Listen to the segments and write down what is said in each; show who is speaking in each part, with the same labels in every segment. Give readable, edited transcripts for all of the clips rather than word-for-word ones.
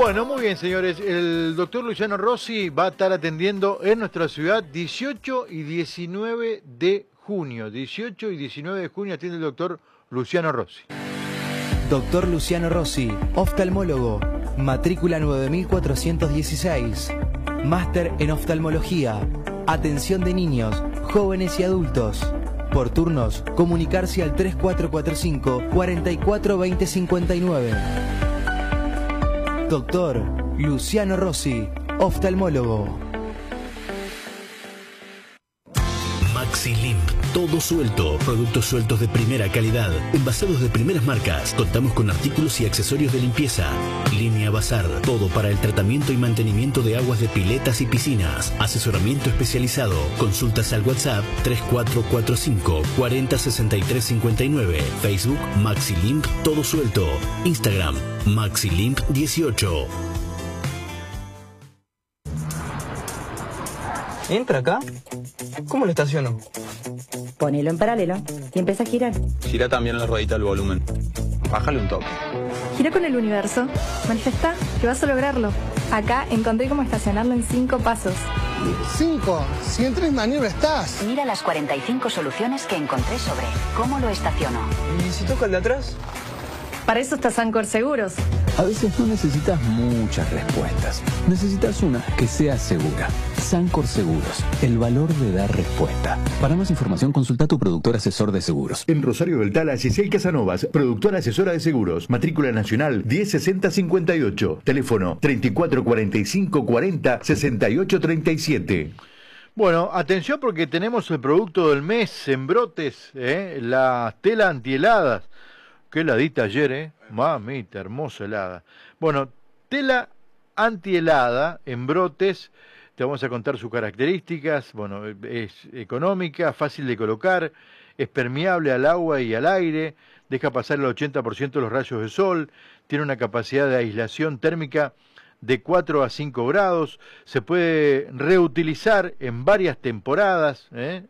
Speaker 1: Bueno, muy bien, señores. El doctor Luciano Rossi va a estar atendiendo en nuestra ciudad 18 y 19 de junio. 18 y 19 de junio atiende el doctor Luciano Rossi.
Speaker 2: Doctor Luciano Rossi, oftalmólogo, matrícula 9416, máster en oftalmología, atención de niños, jóvenes y adultos. Por turnos, comunicarse al 3445 44 20 59. Doctor Luciano Rossi, oftalmólogo.
Speaker 3: Maxi Limp, todo suelto, productos sueltos de primera calidad, envasados de primeras marcas. Contamos con artículos y accesorios de limpieza. Línea Bazar, todo para el tratamiento y mantenimiento de aguas de piletas y piscinas. Asesoramiento especializado. Consultas al WhatsApp 3445 40 63 59. Facebook Maxi Limp, todo suelto. Instagram Maxi Limp 18.
Speaker 4: ¿Entra acá? ¿Cómo lo estaciono?
Speaker 5: Ponelo en paralelo y empieza a girar.
Speaker 4: Gira también la ruedita del volumen. Bájale un toque.
Speaker 6: Gira con el universo. Manifestá que vas a lograrlo. Acá encontré cómo estacionarlo en 5 pasos.
Speaker 7: 5. Si en 3 maniobras estás.
Speaker 5: Mira las 45 soluciones que encontré sobre cómo lo estaciono.
Speaker 4: ¿Y si toca el de atrás?
Speaker 6: Para eso está Sancor Seguros.
Speaker 8: A veces no necesitas muchas respuestas. Necesitas una que sea segura. Sancor Seguros, el valor de dar respuesta. Para más información, consulta a tu productor asesor de seguros.
Speaker 9: En Rosario del Tala, Giselle Casanovas, productora asesora de seguros. Matrícula nacional 106058. Teléfono 3445 40 68 37.
Speaker 1: Bueno, atención porque tenemos el producto del mes en brotes, la tela antiheladas. Qué heladita ayer, Mamita, hermosa helada. Bueno, tela antihelada en brotes, te vamos a contar sus características. Bueno, es económica, fácil de colocar, es permeable al agua y al aire, deja pasar el 80% de los rayos de sol, tiene una capacidad de aislación térmica de 4 a 5 grados, se puede reutilizar en varias temporadas,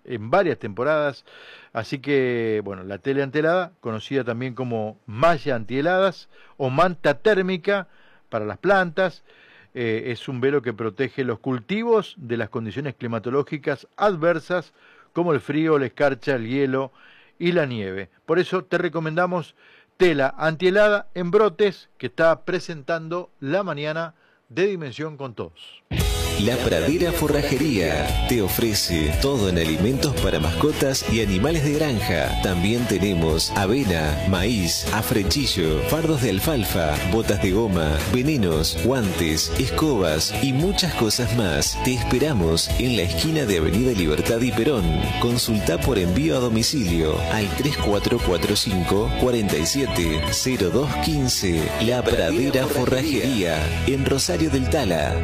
Speaker 1: así que, bueno, la tela antihelada, conocida también como malla antiheladas o manta térmica para las plantas, es un velo que protege los cultivos de las condiciones climatológicas adversas como el frío, la escarcha, el hielo y la nieve. Por eso te recomendamos tela antihelada en brotes que está presentando La Mañana de Dimensión con Todos.
Speaker 10: La Pradera Forrajería te ofrece todo en alimentos para mascotas y animales de granja. También tenemos avena, maíz, afrechillo, fardos de alfalfa, botas de goma, venenos, guantes, escobas y muchas cosas más. Te esperamos en la esquina de Avenida Libertad y Perón. Consulta por envío a domicilio al 3445 47 0215. La Pradera Forrajería en Rosario del Tala.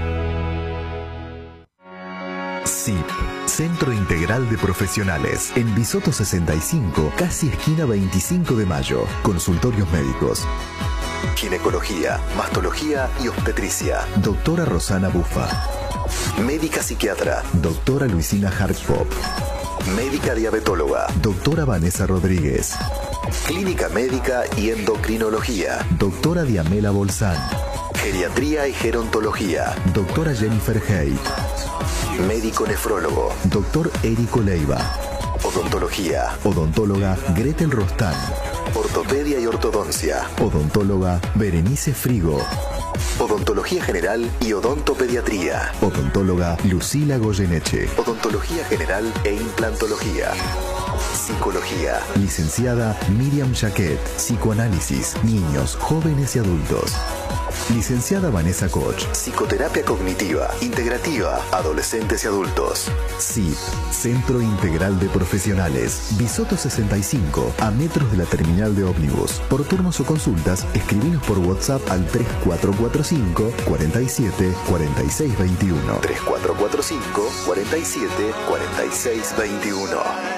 Speaker 11: CIP, Centro Integral de Profesionales, en Bisoto 65, casi esquina 25 de Mayo. Consultorios médicos, ginecología, mastología y obstetricia. Doctora Rosana Bufa. Médica psiquiatra, doctora Luisina Hartpop. Médica diabetóloga, doctora Vanessa Rodríguez. Clínica médica y endocrinología, doctora Diamela Bolsán. Geriatría y gerontología, doctora Jennifer Hay. Médico nefrólogo, doctor Érico Leiva. Odontología, odontóloga Gretel Rostán. Ortopedia y ortodoncia, odontóloga Berenice Frigo. Odontología general y odontopediatría, odontóloga Lucila Goyeneche. Odontología general e implantología. Psicología, licenciada Miriam Jaquet. Psicoanálisis, niños, jóvenes y adultos. Licenciada Vanessa Koch. Psicoterapia cognitiva, integrativa, adolescentes y adultos. CIP, Centro Integral de Profesionales. Bisoto 65, a metros de la terminal de ómnibus. Por turnos o consultas, escribinos por WhatsApp al 3445 47 46 21. 3445 47 46 21.